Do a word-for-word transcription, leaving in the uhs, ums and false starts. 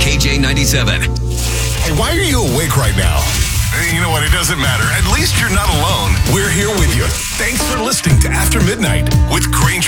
K J ninety-seven. Hey, why are you awake right now? You know what? It doesn't matter. At least you're not alone. We're here with you. Thanks for listening to After Midnight with Granger.